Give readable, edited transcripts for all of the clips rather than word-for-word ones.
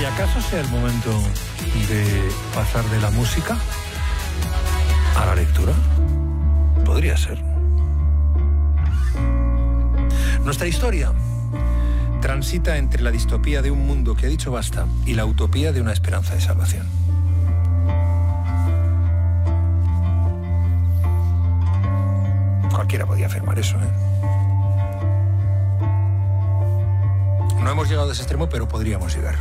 ¿Y acaso sea el momento de pasar de la música a la lectura? Podría ser. Nuestra historia transita entre la distopía de un mundo que ha dicho basta y la utopía de una esperanza de salvación. Cualquiera podía afirmar eso, ¿eh? No hemos llegado a ese extremo, pero podríamos llegar.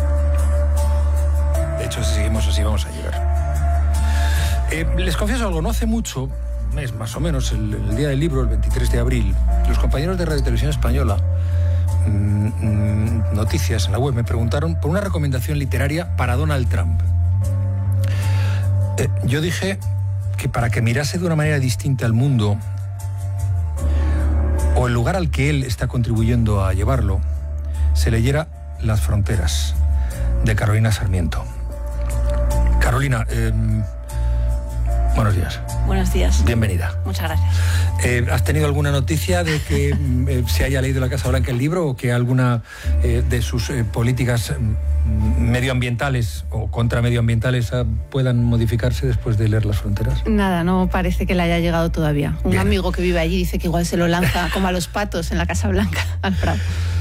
De hecho, si seguimos así, vamos a llegar. Les confieso algo, no hace mucho, un mes más o menos, el día del libro, el 23 de abril, los compañeros de Radio Televisión Española, Noticias en la web, me preguntaron por una recomendación literaria para Donald Trump. Yo dije que para que mirase de una manera distinta al mundo, o el lugar al que él está contribuyendo a llevarlo, se leyera Las fronteras, de Carolina Sarmiento. Carolina, buenos días. Buenos días. Bienvenida. Muchas gracias. ¿Has tenido alguna noticia de que se haya leído la Casa Blanca el libro o que alguna de sus políticas medioambientales o contramedioambientales puedan modificarse después de leer Las fronteras? Nada, no parece que le haya llegado todavía. Un Bien. amigo que vive allí dice que igual se lo lanza como a los patos en la Casa Blanca al Prado.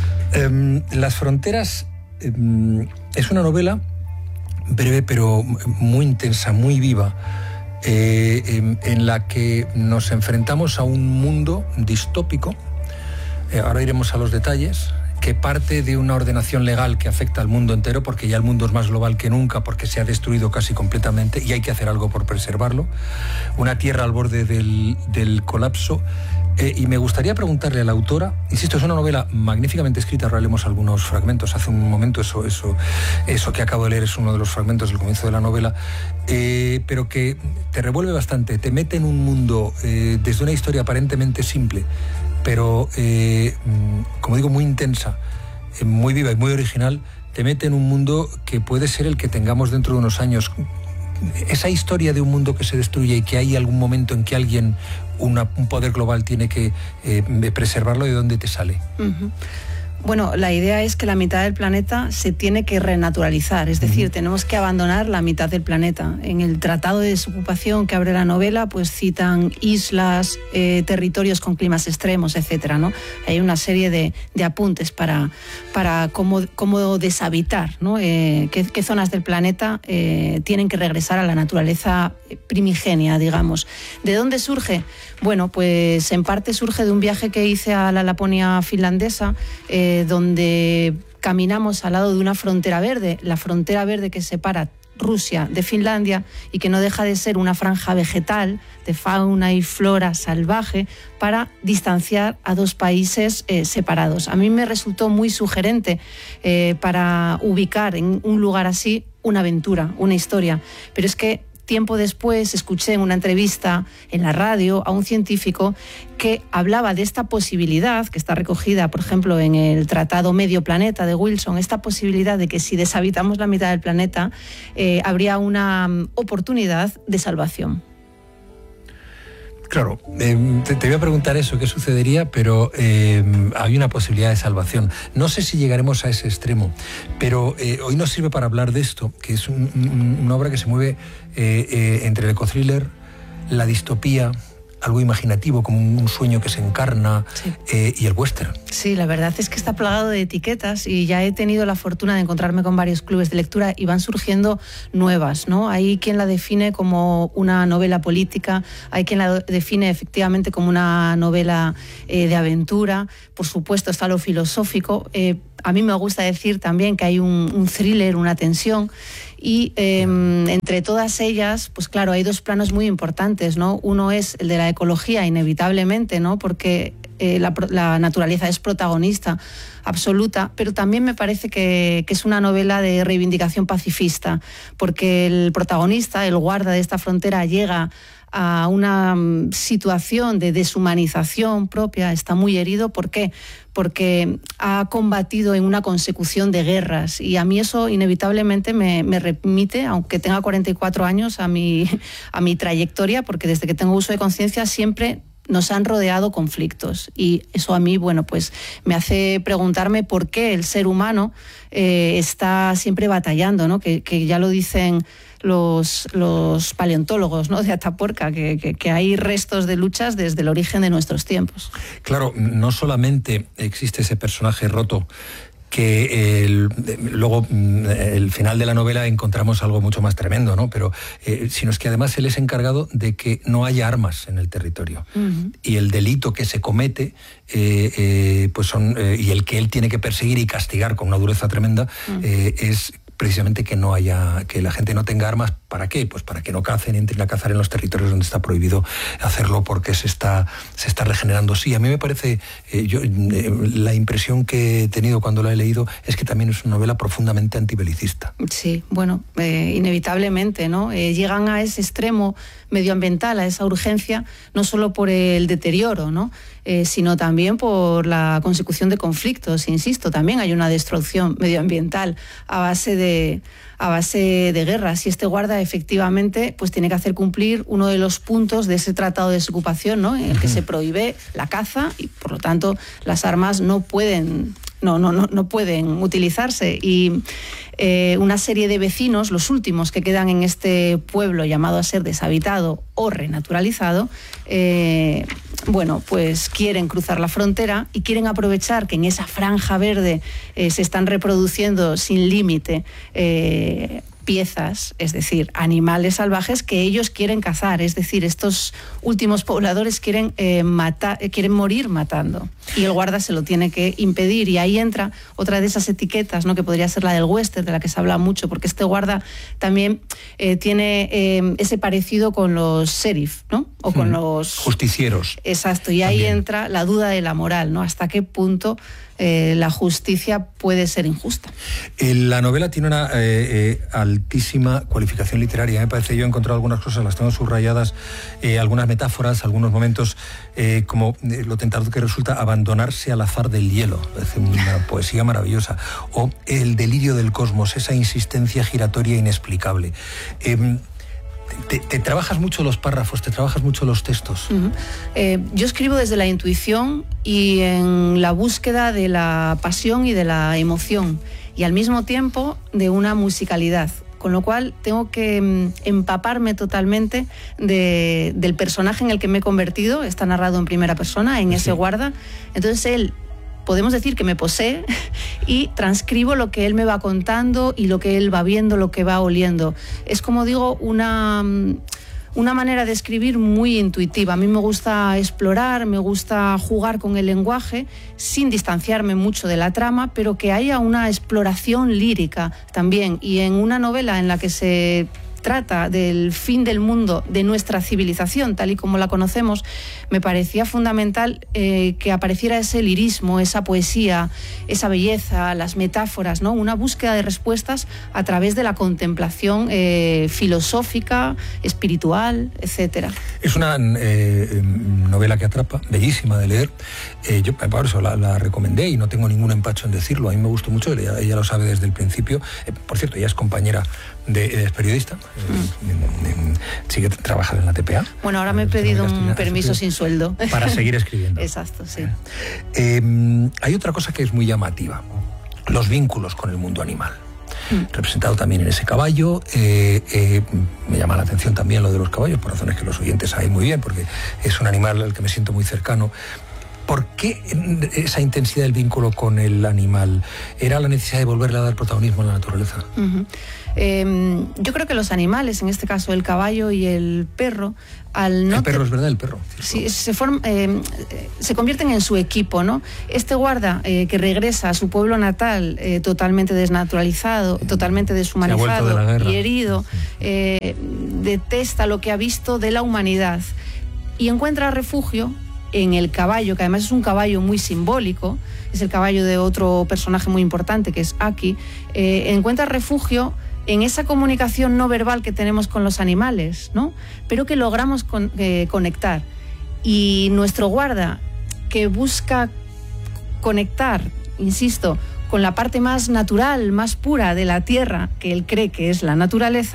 Las fronteras es una novela breve pero muy intensa, muy viva, en la que nos enfrentamos a un mundo distópico. Ahora iremos a los detalles, que parte de una ordenación legal que afecta al mundo entero, porque ya el mundo es más global que nunca, porque se ha destruido casi completamente y hay que hacer algo por preservarlo. Una tierra al borde del colapso. Y me gustaría preguntarle a la autora, insisto, es una novela magníficamente escrita, ahora leemos algunos fragmentos, hace un momento eso que acabo de leer es uno de los fragmentos del comienzo de la novela, pero que te revuelve bastante, te mete en un mundo desde una historia aparentemente simple, pero como digo, muy intensa, muy viva y muy original, te mete en un mundo que puede ser el que tengamos dentro de unos años. Esa historia de un mundo que se destruye y que hay algún momento en que alguien, un poder global tiene que preservarlo, ¿de dónde te sale? Uh-huh. Bueno, la idea es que la mitad del planeta se tiene que renaturalizar, es decir, tenemos que abandonar la mitad del planeta. En el Tratado de Desocupación que abre la novela, pues citan islas, territorios con climas extremos, etcétera, ¿no? Hay una serie de apuntes para cómo deshabitar, ¿no? Qué zonas del planeta tienen que regresar a la naturaleza primigenia, digamos. ¿De dónde surge? Bueno, pues en parte surge de un viaje que hice a la Laponia finlandesa, donde caminamos al lado de una frontera verde, la frontera verde que separa Rusia de Finlandia y que no deja de ser una franja vegetal de fauna y flora salvaje para distanciar a dos países separados. A mí me resultó muy sugerente para ubicar en un lugar así una aventura, una historia, pero es que tiempo después escuché en una entrevista en la radio a un científico que hablaba de esta posibilidad, que está recogida, por ejemplo, en el Tratado Medio Planeta de Wilson, esta posibilidad de que si deshabitamos la mitad del planeta, habría una oportunidad de salvación. Claro, te voy a preguntar eso, qué sucedería, pero hay una posibilidad de salvación. No sé si llegaremos a ese extremo, pero hoy nos sirve para hablar de esto, que es una obra que se mueve entre el ecothriller, la distopía, algo imaginativo, como un sueño que se encarna, sí. Y el western. Sí, la verdad es que está plagado de etiquetas y ya he tenido la fortuna de encontrarme con varios clubes de lectura y van surgiendo nuevas, ¿no? Hay quien la define como una novela política, hay quien la define efectivamente como una novela de aventura, por supuesto está lo filosófico, a mí me gusta decir también que hay un thriller, una tensión. Y entre todas ellas, pues claro, hay dos planos muy importantes, ¿no? Uno es el de la ecología, inevitablemente, ¿no? Porque la naturaleza es protagonista absoluta, pero también me parece que es una novela de reivindicación pacifista, porque el protagonista, el guarda de esta frontera, llega a una situación de deshumanización propia, está muy herido. ¿Por qué? Porque ha combatido en una consecución de guerras y a mí eso inevitablemente me remite, aunque tenga 44 años, a mi trayectoria, porque desde que tengo uso de conciencia siempre nos han rodeado conflictos, y eso a mí, bueno, pues me hace preguntarme por qué el ser humano está siempre batallando, ¿no? Que ya lo dicen los paleontólogos, ¿no?, de Atapuerca, que hay restos de luchas desde el origen de nuestros tiempos. Claro, no solamente existe ese personaje roto, que luego, el final de la novela, encontramos algo mucho más tremendo, ¿no? Pero, sino es que además él es encargado de que no haya armas en el territorio. Y el delito que se comete, pues y el que él tiene que perseguir y castigar con una dureza tremenda, es precisamente que la gente no tenga armas. ¿Para qué? Pues para que no cacen, entren a cazar en los territorios donde está prohibido hacerlo, porque se está regenerando. Sí, a mí me parece, la impresión que he tenido cuando la he leído es que también es una novela profundamente antibelicista. Sí, bueno, inevitablemente, ¿no? Llegan a ese extremo medioambiental, a esa urgencia, no solo por el deterioro, ¿no?, sino también por la consecución de conflictos. Insisto, también hay una destrucción medioambiental a base de guerras, y este guarda efectivamente pues tiene que hacer cumplir uno de los puntos de ese tratado de desocupación, ¿no?, en el que se prohíbe la caza, y por lo tanto las armas no pueden utilizarse. Y una serie de vecinos, los últimos que quedan en este pueblo llamado a ser deshabitado o renaturalizado, bueno, pues quieren cruzar la frontera y quieren aprovechar que en esa franja verde se están reproduciendo sin límite piezas, es decir, animales salvajes que ellos quieren cazar. Es decir, estos últimos pobladores quieren morir matando, y el guarda se lo tiene que impedir. Y ahí entra otra de esas etiquetas, ¿no?, que podría ser la del western, de la que se habla mucho, porque este guarda también tiene ese parecido con los sheriff, ¿no?, o con los justicieros. Exacto, y ahí también entra la duda de la moral, ¿no? Hasta qué punto la justicia puede ser injusta. La novela tiene una altísima cualificación literaria. Me parece, yo he encontrado algunas cosas, las tengo subrayadas, algunas metáforas, algunos momentos, como lo tentador que resulta abandonarse al azar del hielo. Es una poesía maravillosa. O el delirio del cosmos, esa insistencia giratoria inexplicable. Te trabajas mucho los párrafos, te trabajas mucho los textos. Yo escribo desde la intuición y en la búsqueda de la pasión y de la emoción, y al mismo tiempo de una musicalidad, con lo cual tengo que empaparme totalmente del personaje en el que me he convertido. Está narrado en primera persona, en ese guarda. Entonces él, podemos decir que me posee, y transcribo lo que él me va contando y lo que él va viendo, lo que va oliendo. Es, como digo, una manera de escribir muy intuitiva. A mí me gusta explorar, me gusta jugar con el lenguaje sin distanciarme mucho de la trama, pero que haya una exploración lírica también. Y en una novela en la que se trata del fin del mundo, de nuestra civilización tal y como la conocemos, me parecía fundamental que apareciera ese lirismo, esa poesía, esa belleza, las metáforas, ¿no? Una búsqueda de respuestas a través de la contemplación filosófica, espiritual, etcétera. Es una novela que atrapa, bellísima de leer. Yo por eso la recomendé y no tengo ningún empacho en decirlo. A mí me gustó mucho, ella lo sabe desde el principio. Por cierto, ella es compañera es periodista, sí que trabaja en la TPA. Bueno, ahora me he pedido un permiso sin sueldo. Para seguir escribiendo. Exacto, sí. Hay otra cosa que es muy llamativa, los vínculos con el mundo animal. Representado también en ese caballo. Me llama la atención también lo de los caballos, por razones que los oyentes saben muy bien, porque es un animal al que me siento muy cercano. ¿Por qué esa intensidad del vínculo con el animal? ¿Era la necesidad de volverle a dar protagonismo a la naturaleza? Yo creo que los animales, en este caso el caballo y el perro, el perro, es verdad, el perro. Sí, se convierten en su equipo, ¿no? Este guarda que regresa a su pueblo natal totalmente desnaturalizado, totalmente deshumanizado y herido, detesta lo que ha visto de la humanidad y encuentra refugio en el caballo, que además es un caballo muy simbólico, es el caballo de otro personaje muy importante que es Aki. Encuentra refugio en esa comunicación no verbal que tenemos con los animales, ¿no?, pero que logramos conectar. Y nuestro guarda, que busca conectar, insisto, con la parte más natural, más pura de la tierra, que él cree que es la naturaleza,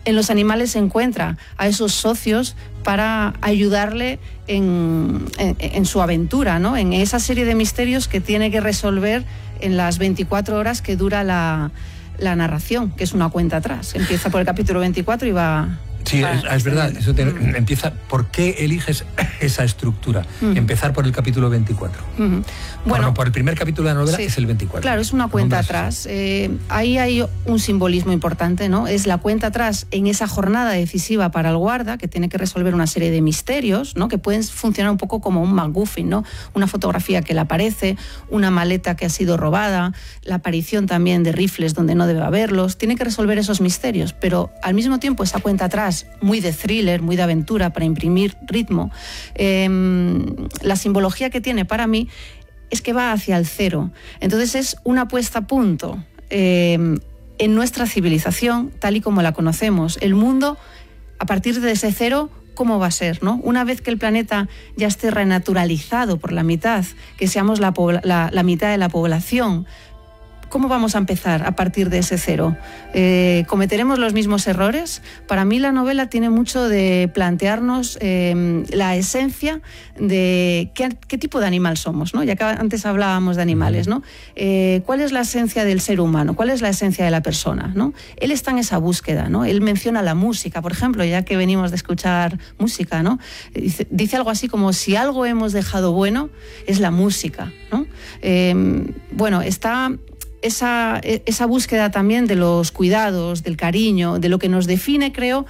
en los animales se encuentra a esos socios para ayudarle en su aventura, ¿no? En esa serie de misterios que tiene que resolver en las 24 horas que dura la narración, que es una cuenta atrás. Empieza por el capítulo 24 y va... Sí, es verdad. Eso empieza. ¿Por qué eliges esa estructura? Empezar por el capítulo 24. Bueno, por el primer capítulo de la novela es el 24. Claro, es una cuenta atrás. Ahí hay un simbolismo importante, ¿no? Es la cuenta atrás en esa jornada decisiva para el guarda, que tiene que resolver una serie de misterios, ¿no? Que pueden funcionar un poco como un MacGuffin, ¿no? Una fotografía que le aparece, una maleta que ha sido robada, la aparición también de rifles donde no debe haberlos. Tiene que resolver esos misterios, pero al mismo tiempo esa cuenta atrás muy de thriller, muy de aventura, para imprimir ritmo. La simbología que tiene para mí es que va hacia el cero. Entonces es una puesta a punto en nuestra civilización, tal y como la conocemos. El mundo, a partir de ese cero, ¿cómo va a ser, ¿no? Una vez que el planeta ya esté renaturalizado por la mitad, que seamos la mitad de la población, ¿cómo vamos a empezar a partir de ese cero? ¿Cometeremos los mismos errores? Para mí la novela tiene mucho de plantearnos la esencia de qué tipo de animal somos, ¿no? Ya que antes hablábamos de animales, ¿no? ¿Cuál es la esencia del ser humano? ¿Cuál es la esencia de la persona, ¿no? Él está en esa búsqueda, ¿no? Él menciona la música, por ejemplo, ya que venimos de escuchar música, ¿no? Dice algo así como: si algo hemos dejado bueno, es la música, ¿no? Bueno, está... Esa búsqueda también de los cuidados, del cariño, de lo que nos define, creo,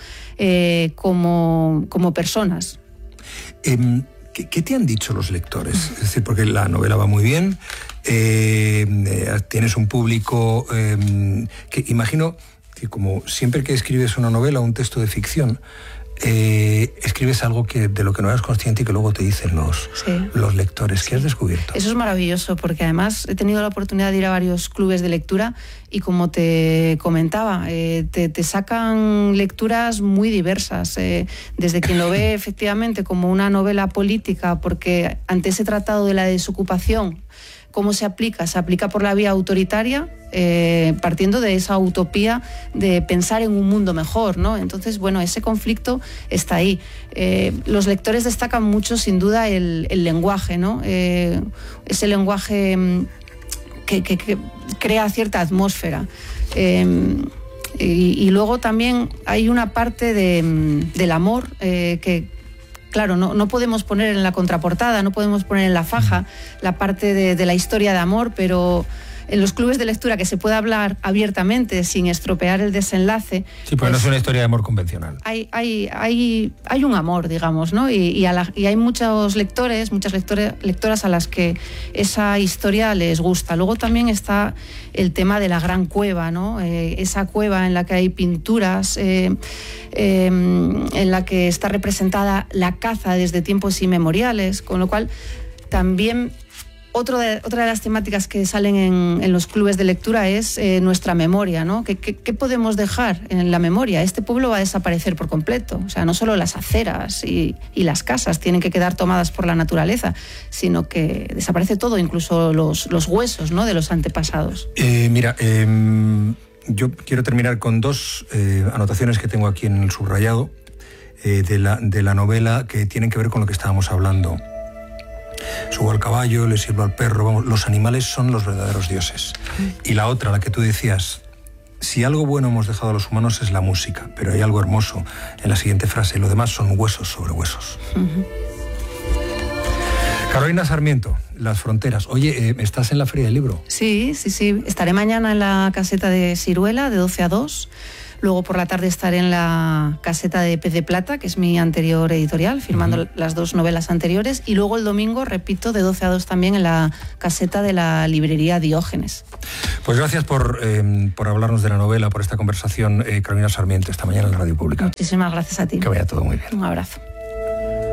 como personas. ¿Qué te han dicho los lectores? Es decir, porque la novela va muy bien, tienes un público que imagino que, como siempre que escribes una novela o un texto de ficción, escribes algo de lo que no eras consciente y que luego te dicen los lectores. ¿Qué has descubierto? Eso es maravilloso, porque además he tenido la oportunidad de ir a varios clubes de lectura y, como te comentaba, te sacan lecturas muy diversas, desde quien lo ve efectivamente como una novela política, porque ante ese tratado de la desocupación, ¿cómo se aplica? Se aplica por la vía autoritaria, partiendo de esa utopía de pensar en un mundo mejor, ¿no? Entonces, bueno, ese conflicto está ahí. Los lectores destacan mucho, sin duda, el lenguaje, ¿no? Ese lenguaje que crea cierta atmósfera. Y luego también hay una parte del amor que... Claro, no podemos poner en la contraportada, no podemos poner en la faja la parte de la historia de amor, pero en los clubes de lectura, que se pueda hablar abiertamente sin estropear el desenlace. Sí, pues no es una historia de amor convencional. Hay un amor, digamos, ¿no? Y hay muchos lectores, muchas lectoras a las que esa historia les gusta. Luego también está el tema de la gran cueva, ¿no? Esa cueva en la que hay pinturas, en la que está representada la caza desde tiempos inmemoriales, con lo cual también... Otra de las temáticas que salen en los clubes de lectura es nuestra memoria, ¿no? ¿Qué podemos dejar en la memoria? Este pueblo va a desaparecer por completo. O sea, no solo las aceras y las casas tienen que quedar tomadas por la naturaleza, sino que desaparece todo, incluso los huesos, ¿no?, de los antepasados. Mira, yo quiero terminar con dos anotaciones que tengo aquí en el subrayado de la novela, que tienen que ver con lo que estábamos hablando. Subo al caballo, le sirvo al perro, vamos, los animales son los verdaderos dioses. Y la otra, la que tú decías, si algo bueno hemos dejado a los humanos es la música, pero hay algo hermoso en la siguiente frase: lo demás son huesos sobre huesos. Carolina Sarmiento, Las Fronteras. Oye, ¿estás en la Feria del Libro? Sí. Estaré mañana en la caseta de Siruela, de 12 a 2. Luego por la tarde estaré en la caseta de Pez de Plata, que es mi anterior editorial, firmando las dos novelas anteriores. Y luego el domingo, repito, de 12 a 2 también en la caseta de la librería Diógenes. Pues gracias por hablarnos de la novela, por esta conversación, Carolina Sarmiento, esta mañana en la Radio Pública. Muchísimas gracias a ti. Que vaya todo muy bien. Un abrazo.